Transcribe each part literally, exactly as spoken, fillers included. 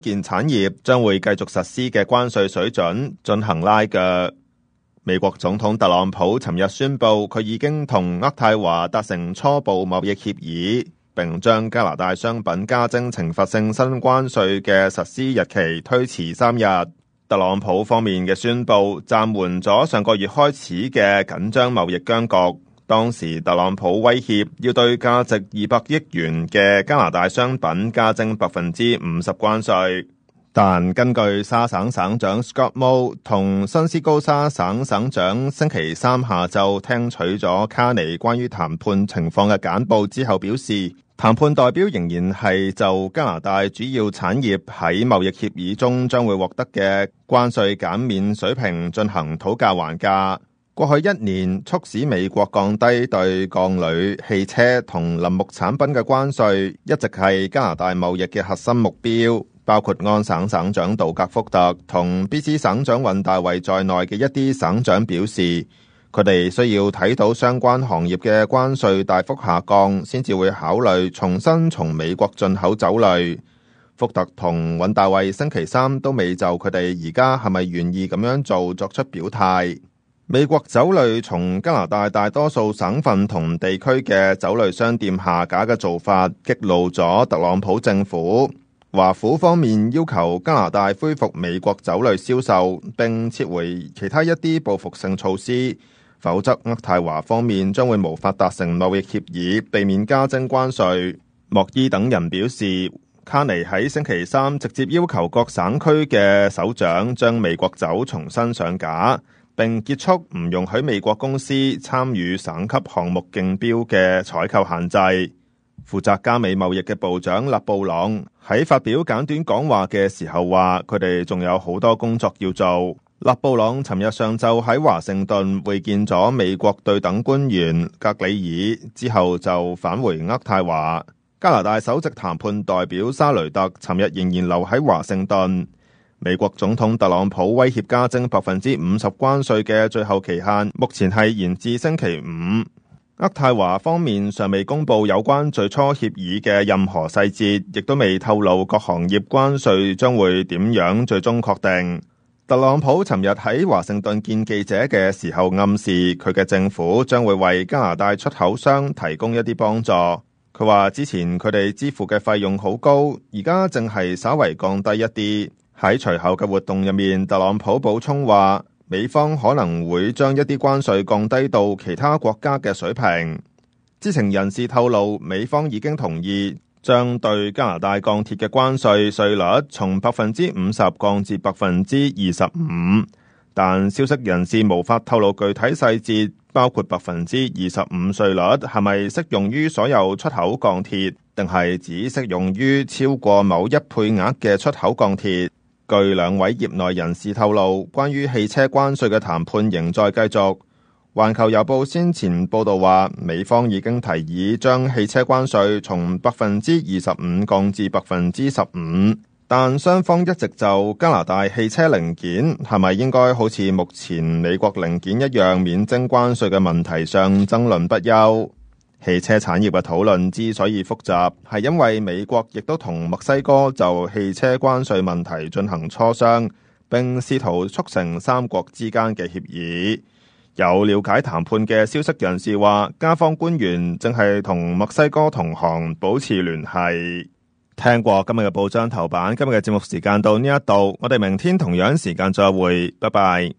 件產業將會繼續實施嘅關稅水準進行拉鋸。美國總統特朗普尋日宣布，佢已經同渥太華達成初步貿易協議，並將加拿大商品加徵懲罰性新關稅嘅實施日期推遲三日。特朗普方面嘅宣布暫緩咗上個月開始嘅緊張貿易僵局。當時特朗普威脅要對價值二百億元嘅加拿大商品加徵百分之五十關稅。但根據沙省省長 Scott Moe 同新斯高沙省省長星期三下晝聽取咗卡尼關於談判情況嘅簡報之後表示，談判代表仍然係就加拿大主要產業喺貿易協議中將會獲得嘅關稅減免水平進行討價還價。過去一年促使美國降低對鋼鋁、汽車同林木產品嘅關稅，一直係加拿大貿易嘅核心目標。包括安省省長杜格福特同 B C 省長尹大衛在內嘅一啲省長表示，佢哋需要睇到相關行業嘅關稅大幅下降，先至會考慮重新從美國進口酒類。福特同尹大衛星期三都未就佢哋而家係咪願意咁樣做作出表態。美國酒類從加拿大大多數省份同地區嘅酒類商店下架嘅做法，激怒咗特朗普政府。華府方面要求加拿大恢復美國酒類銷售，並撤回其他一啲報復性措施，否則渥太華方面將會無法達成貿易協議，避免加徵關稅。莫伊等人表示，卡尼喺星期三直接要求各省區嘅首長將美國酒重新上架，並結束唔容許美國公司參與省級項目競標嘅採購限制。負責加美貿易嘅部長勒布朗喺發表簡短講話嘅時候話，佢哋仲有好多工作要做。勒布朗尋日上晝喺華盛頓會見咗美國對等官員格里爾，之後就返回渥太華。加拿大首席談判代表沙雷特尋日仍然留喺華盛頓。美國總統特朗普威脅加徵百分之五十關稅嘅最後期限，目前係延至星期五。渥太華方面尚未公布有關最初協議嘅任何細節，亦都未透露各行業關稅將會點樣最終確定。特朗普尋日喺華盛頓見記者嘅時候暗示，佢嘅政府將會為加拿大出口商提供一啲幫助。佢話之前佢哋支付嘅費用好高，而家淨係稍為降低一啲。喺隨後嘅活動入面，特朗普補充話，美方可能會將一啲關稅降低到其他國家嘅水平。知情人士透露，美方已經同意將對加拿大鋼鐵嘅關稅稅率從百分之五十降至百分之二十五，但消息人士無法透露具體細節，包括百分之二十五稅率係咪適用於所有出口鋼鐵，定係只適用於超過某一配額嘅出口鋼鐵。據兩位業內人士透露，關於汽車關稅嘅談判仍在繼續。環球郵報先前報道話，美方已經提議將汽車關稅從百分之二十五降至百分之十五，但雙方一直就加拿大汽車零件係咪應該好似目前美國零件一樣免徵關稅嘅問題上爭論不休。汽車產業嘅討論之所以複雜，係因為美國亦都同墨西哥就汽車關稅問題進行磋商，並試圖促成三國之間嘅協議。有了解談判嘅消息人士話，加方官員正係同墨西哥同行保持聯繫。聽過今日嘅報章頭版，今日嘅節目時間到呢一度，我哋明天同樣時間再會，拜拜。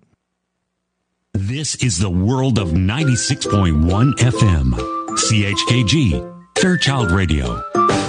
This is the world of ninety-six point one F M. C H K G, Fairchild Radio.